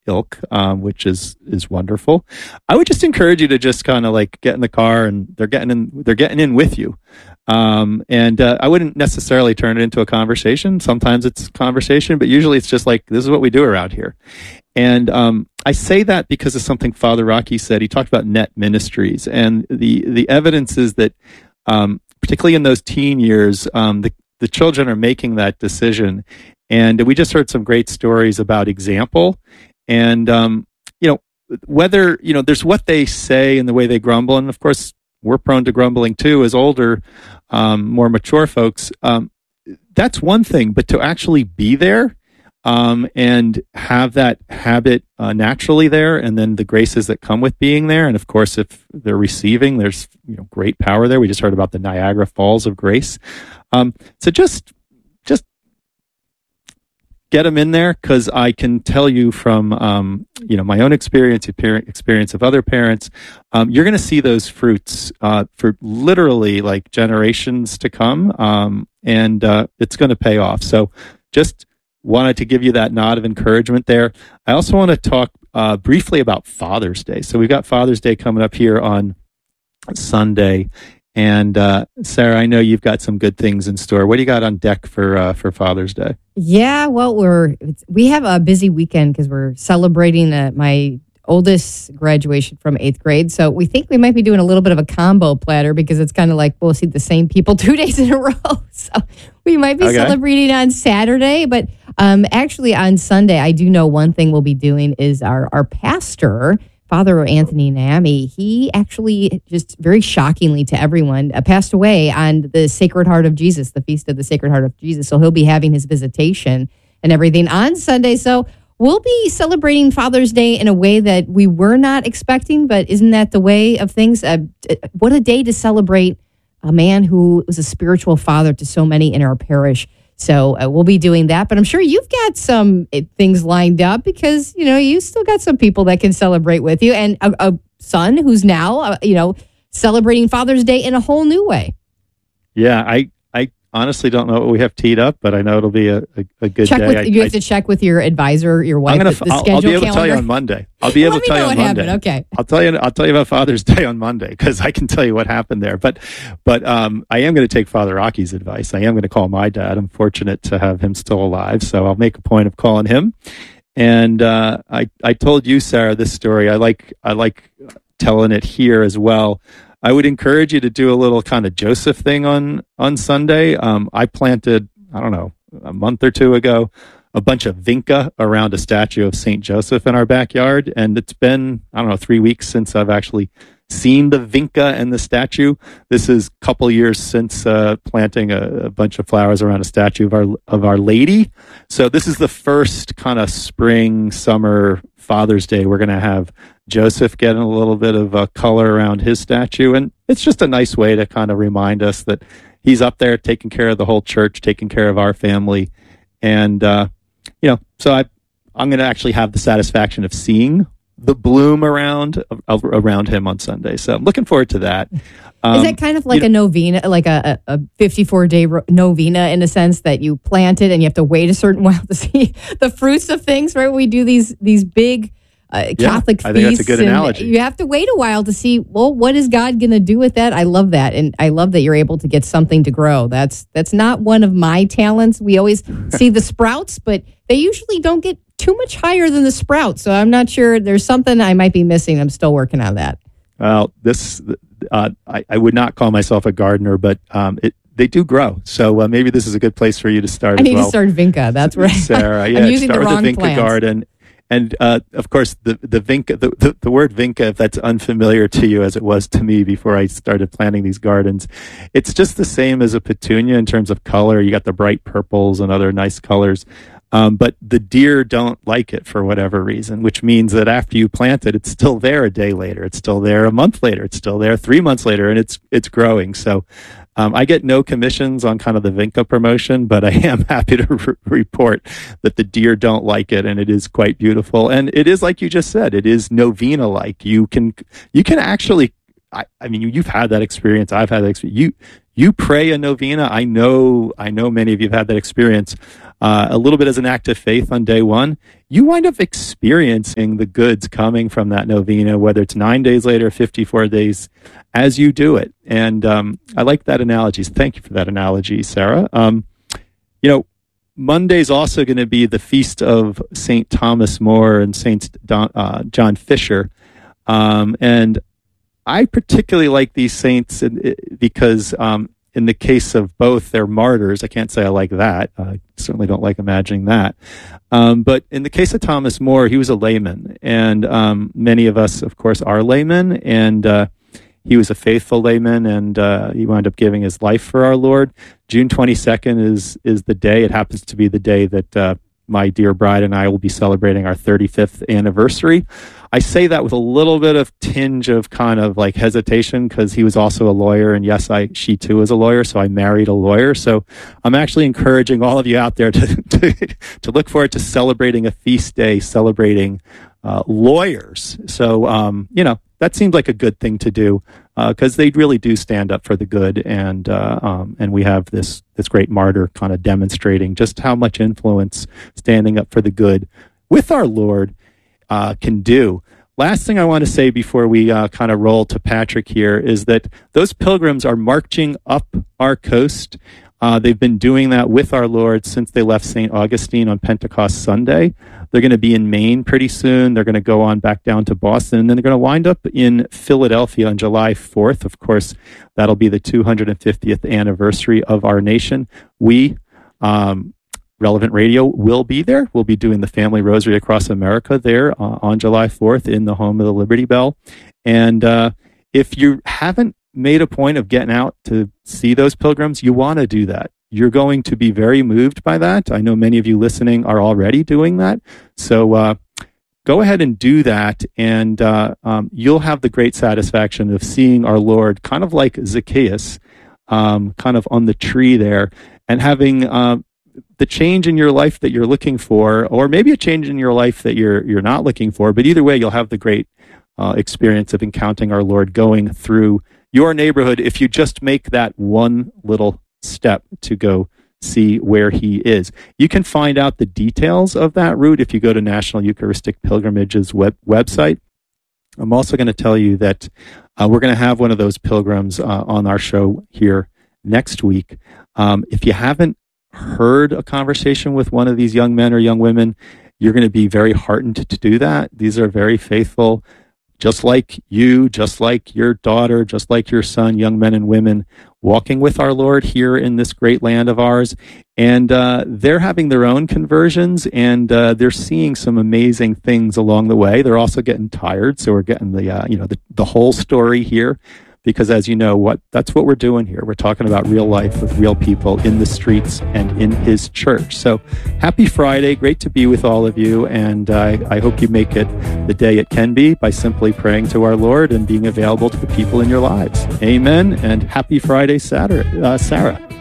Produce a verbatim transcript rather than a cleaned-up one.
ilk, um, which is is wonderful. I would just encourage you to just kind of like get in the car, and they're getting in. They're getting in with you. Um, and uh, I wouldn't necessarily turn it into a conversation. Sometimes it's conversation, but usually it's just like, this is what we do around here. And um, I say that because of something Father Rocky said. He talked about net ministries, and the the evidence is that, um, particularly in those teen years, um, the the children are making that decision. And we just heard some great stories about example, and um, you know, whether you know, there's what they say and the way they grumble, and of course, we're prone to grumbling too as older, um, more mature folks. Um, that's one thing, but to actually be there. Um, and have that habit uh, naturally there, and then the graces that come with being there. And of course, if they're receiving, there's you know great power there. We just heard about the Niagara Falls of grace. Um, so just just get them in there, because I can tell you from um, you know my own experience, experience of other parents, um, you're going to see those fruits uh, for literally like generations to come, um, and uh, it's going to pay off. So just wanted to give you that nod of encouragement there. I also want to talk uh, briefly about Father's Day. So we've got Father's Day coming up here on Sunday. And uh, Sarah, I know you've got some good things in store. What do you got on deck for uh, for Father's Day? Yeah, well, we're we have a busy weekend because we're celebrating uh, my oldest graduation from eighth grade. So we think we might be doing a little bit of a combo platter, because it's kind of like we'll see the same people two days in a row. So we might be okay. celebrating on Saturday, but um, actually on Sunday, I do know one thing we'll be doing is our, our pastor, Father Anthony Naomi, he actually, just very shockingly to everyone, uh, passed away on the Sacred Heart of Jesus, the Feast of the Sacred Heart of Jesus. So he'll be having his visitation and everything on Sunday. So we'll be celebrating Father's Day in a way that we were not expecting, but isn't that the way of things? Uh, what a day to celebrate a man who was a spiritual father to so many in our parish. So uh, we'll be doing that, but I'm sure you've got some uh, things lined up, because, you know, you still got some people that can celebrate with you, and a, a son who's now, uh, you know, celebrating Father's Day in a whole new way. Yeah, I, I honestly don't know what we have teed up, but I know it'll be a, a, a good check day. With, I, you have I, to check with your advisor, your wife, I'm gonna, the, the I'll, schedule I'll be able calendar. to tell you on Monday. I'll be able to tell you on Monday. Happened. Okay. I'll tell you. I'll tell you about Father's Day on Monday, because I can tell you what happened there. But, but um, I am going to take Father Rocky's advice. I am going to call my dad. I'm fortunate to have him still alive, so I'll make a point of calling him. And uh, I, I told you, Sarah, this story. I like, I like telling it here as well. I would encourage you to do a little kind of Joseph thing on on Sunday. Um, I planted, I don't know, a month or two ago, a bunch of vinca around a statue of Saint Joseph in our backyard. And it's been, I don't know, three weeks since I've actually seen the vinca and the statue. This is a couple years since uh, planting a, a bunch of flowers around a statue of our of Our Lady. So this is the first kind of spring, summer, Father's Day. We're going to have Joseph getting a little bit of uh, color around his statue. And it's just a nice way to kind of remind us that he's up there taking care of the whole church, taking care of our family. And, uh, you know, so I, I'm going to actually have the satisfaction of seeing the bloom around uh, around him on Sunday. So I'm looking forward to that. Um, Is that kind of like a know, novena, like a, a fifty-four day novena, in a sense that you plant it and you have to wait a certain while to see the fruits of things, right? We do these these big uh, Catholic yeah, I feasts. think that's a good analogy. You have to wait a while to see, well, what is God going to do with that? I love that. And I love that you're able to get something to grow. That's, that's not one of my talents. We always see the sprouts, but they usually don't get too much higher than the sprouts. So I'm not sure, there's something I might be missing. I'm still working on that. Well, this, uh, I, I would not call myself a gardener, but um, it, they do grow. So uh, maybe this is a good place for you to start I as need well. to start Vinca. That's right. Sarah, yeah, I'm using start the with wrong the Vinca plants. garden. And uh, of course, the the vinca, the, the, the word vinca, if that's unfamiliar to you as it was to me before I started planting these gardens, it's just the same as a petunia in terms of color. You got the bright purples and other nice colors. Um, but the deer don't like it for whatever reason, which means that after you plant it, it's still there a day later. It's still there a month later. It's still there three months later, and it's it's growing. So um, I get no commissions on kind of the vinca promotion, but I am happy to re- report that the deer don't like it, and it is quite beautiful. And it is, like you just said, it is novena-like. You can you can actually, I, I mean, you've had that experience. I've had that experience. You you pray a novena. I know I know many of you have had that experience. uh, a little bit as an act of faith on day one, you wind up experiencing the goods coming from that novena, whether it's nine days later, fifty-four days, as you do it. And um, I like that analogy. So thank you for that analogy, Sarah. Um, you know, Monday's also going to be the feast of Saint Thomas More and Saint Don, uh, John Fisher. Um, and I particularly like these saints because um, in the case of both, they're martyrs. I can't say I like that. I certainly don't like imagining that. Um, but in the case of Thomas More, he was a layman. And um, many of us, of course, are laymen. And uh, he was a faithful layman, and uh, he wound up giving his life for our Lord. June twenty-second is is the day. It happens to be the day that uh, my dear bride and I will be celebrating our thirty-fifth anniversary. I say that with a little bit of tinge of kind of like hesitation because he was also a lawyer, and yes, I she too is a lawyer, so I married a lawyer. So I'm actually encouraging all of you out there to to, to look forward to celebrating a feast day, celebrating uh, lawyers. So um, you know, that seems like a good thing to do because uh, they really do stand up for the good, and uh, um, and we have this this great martyr kind of demonstrating just how much influence standing up for the good with our Lord uh, can do. Last thing I want to say before we uh, kind of roll to Patrick here is that those pilgrims are marching up our coast. Uh, they've been doing that with our Lord since they left Saint Augustine on Pentecost Sunday. They're going to be in Maine pretty soon. They're going to go on back down to Boston, and then they're going to wind up in Philadelphia on July fourth. Of course, that'll be the two hundred fiftieth anniversary of our nation. We, um, Relevant Radio, will be there. We'll be doing the Family Rosary Across America there uh, on July fourth in the home of the Liberty Bell. And uh, if you haven't made a point of getting out to see those pilgrims, you want to do that. You're going to be very moved by that. I know many of you listening are already doing that. So uh, go ahead and do that, and uh, um, you'll have the great satisfaction of seeing our Lord kind of like Zacchaeus, um, kind of on the tree there, and having uh, the change in your life that you're looking for, or maybe a change in your life that you're you're not looking for. But either way, you'll have the great uh, experience of encountering our Lord going through your neighborhood if you just make that one little step to go see where he is. You can find out the details of that route if you go to National Eucharistic Pilgrimage's web, website. I'm also going to tell you that uh, we're going to have one of those pilgrims uh, on our show here next week. Um, if you haven't heard a conversation with one of these young men or young women, you're going to be very heartened to do that. These are very faithful, just like you, just like your daughter, just like your son, young men and women walking with our Lord here in this great land of ours. And uh, they're having their own conversions, and uh, they're seeing some amazing things along the way. They're also getting tired, so we're getting the uh, you know the, the whole story here. Because as you know, what that's what we're doing here. We're talking about real life with real people in the streets and in his church. So happy Friday. Great to be with all of you. And uh, I hope you make it the day it can be by simply praying to our Lord and being available to the people in your lives. Amen. And happy Friday, Saturday, uh, Sarah.